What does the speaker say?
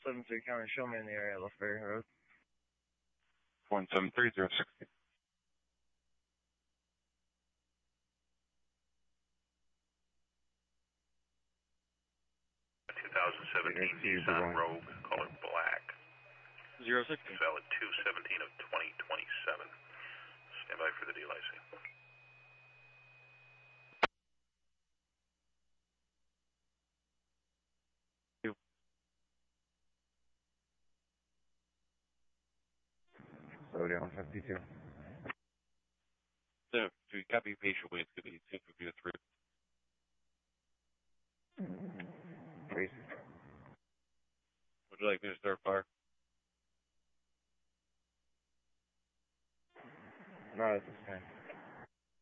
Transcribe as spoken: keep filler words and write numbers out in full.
seven three counter, show me in the area, LaFerry Road. one seven three zero six. twenty seventeen Nissan Rogue, color black. zero six. Valid two seventeen of twenty twenty-seven. Stand by for the D L I C. So down fifty-two. So, to copy patient way, it's going to be two fifty-three. Trace. Would you like me to start